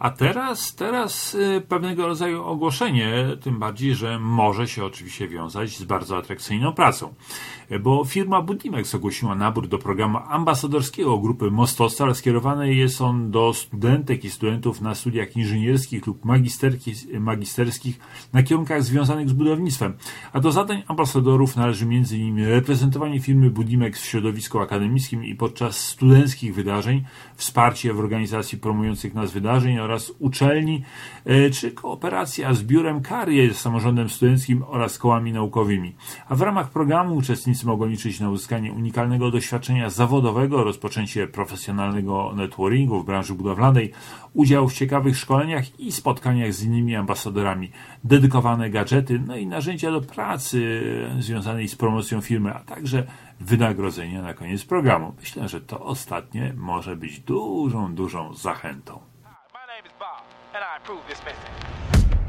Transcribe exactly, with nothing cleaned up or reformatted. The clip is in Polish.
A teraz, teraz pewnego rodzaju ogłoszenie, tym bardziej, że może się oczywiście wiązać z bardzo atrakcyjną pracą. Bo firma Budimex ogłosiła nabór do programu ambasadorskiego grupy Mostostal, ale skierowany jest on do studentek i studentów na studiach inżynierskich lub magisterskich na kierunkach związanych z budownictwem. A do zadań ambasadorów należy między innymi reprezentowanie firmy Budimex w środowisku akademickim i podczas studenckich wydarzeń, wsparcie w organizacji promujących nas wydarzeń oraz uczelni, czy kooperacja z biurem karier, z samorządem studenckim oraz kołami naukowymi. A w ramach programu uczestnicy mogą liczyć na uzyskanie unikalnego doświadczenia zawodowego, rozpoczęcie profesjonalnego networkingu w branży budowlanej, udział w ciekawych szkoleniach i spotkaniach z innymi ambasadorami, dedykowane gadżety, no i narzędzia do pracy związanej z promocją firmy, a także wynagrodzenia na koniec programu. Myślę, że to ostatnie może być dużą, dużą zachętą. My name is Bob, and I approve this message.